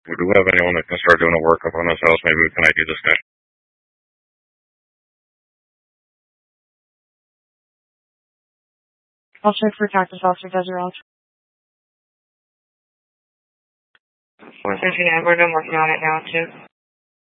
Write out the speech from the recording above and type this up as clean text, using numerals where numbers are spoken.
Do we have anyone that can start doing a workup on this house? Maybe we can ID this guy. I'll check for Cactus Officer Desiree. Cincinnati, I'm working on it now, too.